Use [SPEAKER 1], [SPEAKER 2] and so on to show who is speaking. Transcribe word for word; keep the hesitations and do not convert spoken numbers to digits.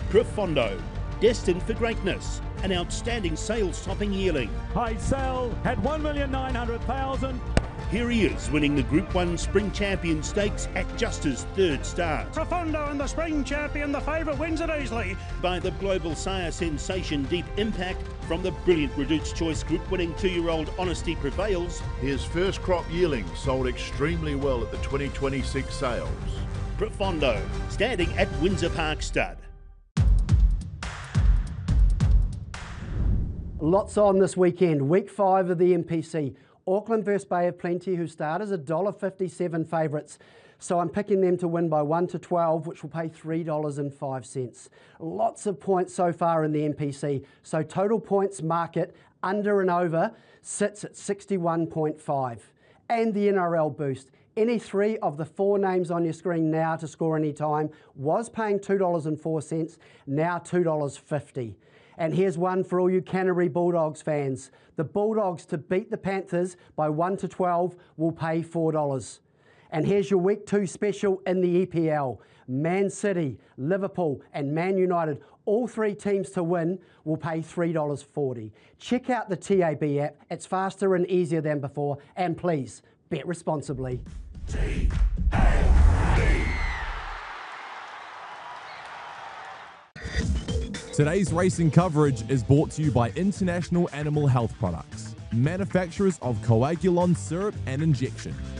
[SPEAKER 1] Profondo, destined for greatness, an outstanding sales-topping yearling.
[SPEAKER 2] High sell at one million nine hundred thousand.
[SPEAKER 1] Here he is, winning the Group one Spring Champion Stakes at just his third start.
[SPEAKER 3] Profondo and the Spring Champion, the favourite, wins it easily.
[SPEAKER 1] By the global sire sensation Deep Impact, from the brilliant Reduced Choice Group winning two-year-old Honesty Prevails.
[SPEAKER 4] His first crop yearling sold extremely well at the twenty twenty-six sales.
[SPEAKER 1] Profondo, standing at Windsor Park Stud.
[SPEAKER 5] Lots on this weekend. Week five of the M P C. Auckland versus Bay of Plenty, who start as one dollar fifty-seven favourites. So I'm picking them to win by one to twelve, which will pay three dollars and five cents. Lots of points so far in the M P C. So total points market under and over sits at sixty-one point five. And the N R L boost. Any three of the four names on your screen now to score any time was paying two dollars and four cents, now two dollars fifty. And here's one for all you Canterbury Bulldogs fans. The Bulldogs to beat the Panthers by one to twelve will pay four dollars. And here's your week two special in the E P L. Man City, Liverpool and Man United, all three teams to win, will pay three dollars forty. Check out the T A B app. It's faster and easier than before. And please, bet responsibly.
[SPEAKER 6] T A B.
[SPEAKER 7] Today's racing coverage is brought to you by International Animal Health Products, manufacturers of Coagulon syrup and injection.